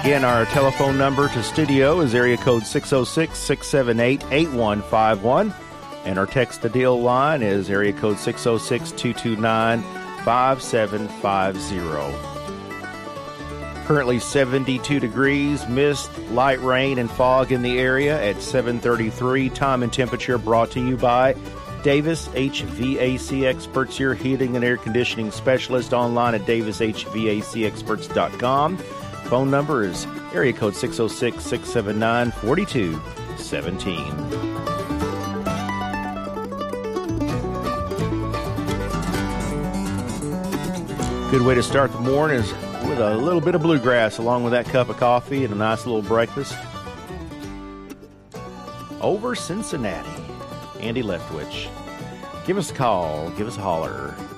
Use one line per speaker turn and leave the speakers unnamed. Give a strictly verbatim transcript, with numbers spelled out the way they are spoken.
Again, our telephone number to studio is area code six oh six, six seven eight, eight one five one. And our text to deal line is area code six oh six, two two nine, five seven five zero. Currently seventy-two degrees, mist, light rain, and fog in the area at seven thirty-three. Time and temperature brought to you by Davis H V A C Experts, your heating and air conditioning specialist, online at davis h v a c experts dot com. Phone number is area code six oh six, six seven nine, four two one seven. Good way to start the morning is with a little bit of bluegrass along with that cup of coffee and a nice little breakfast. Over Cincinnati, Andy Leftwich. Give us a call. Give us a holler.